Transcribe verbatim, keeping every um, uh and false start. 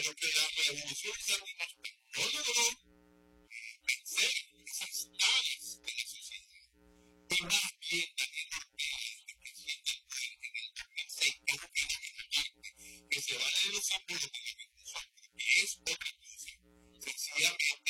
pero que la revolución sandinista no logró vencer esas áreas de la sociedad. Y más bien Daniel Ortega, el presidente del país en el dos mil seis, es lo que que se vale de los símbolos de la Venezuela, que es otra cosa. Sencillamente